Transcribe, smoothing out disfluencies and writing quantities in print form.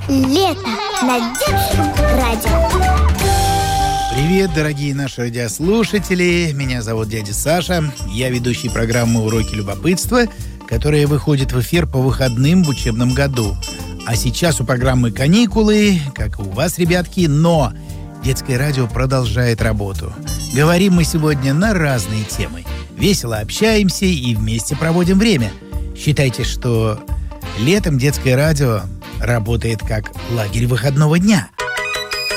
Лето на детском радио. Привет, дорогие наши радиослушатели. Меня зовут дядя Саша. Я ведущий программы «Уроки любопытства», которая выходит в эфир по выходным в учебном году. А сейчас у программы каникулы, как и у вас, ребятки, но детское радио продолжает работу. Говорим мы сегодня на разные темы. Весело общаемся и вместе проводим время. Считайте, что летом детское радио работает как лагерь выходного дня.